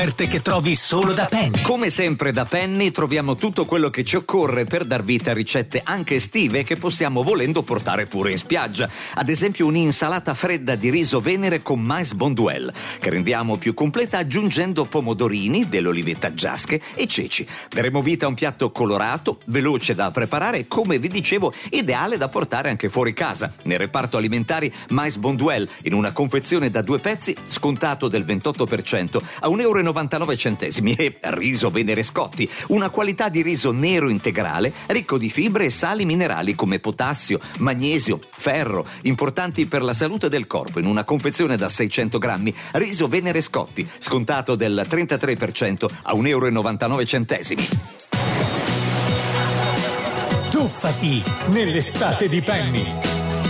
Che trovi solo da Penny. Come sempre da Penny troviamo tutto quello che ci occorre per dar vita a ricette anche estive che possiamo volendo portare pure in spiaggia. Ad esempio un'insalata fredda di riso venere con mais bonduelle che rendiamo più completa aggiungendo pomodorini, dell'olivetta giasche e ceci. Daremo vita a un piatto colorato, veloce da preparare e, come vi dicevo, ideale da portare anche fuori casa. Nel reparto alimentari mais bonduelle in una confezione da 2 pezzi scontato del 28% a €1,99 e riso venere Scotti, una qualità di riso nero integrale ricco di fibre e sali minerali come potassio, magnesio, ferro, importanti per la salute del corpo, in una confezione da 600 grammi. Riso venere Scotti, scontato del 33% a €1,99. Tuffati nell'estate di Penny.